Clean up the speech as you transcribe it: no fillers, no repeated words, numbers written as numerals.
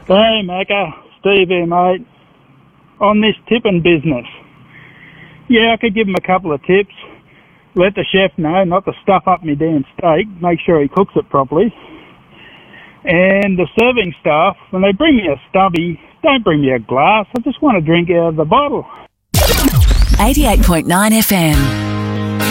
Hey, Macca. Steve here, mate. On this tipping business. Yeah, I could give him a couple of tips. Let the chef know not to stuff up my damn steak. Make sure he cooks it properly. And the serving staff, when they bring me a stubby, don't bring me a glass. I just want to drink out of the bottle. 88.9 FM.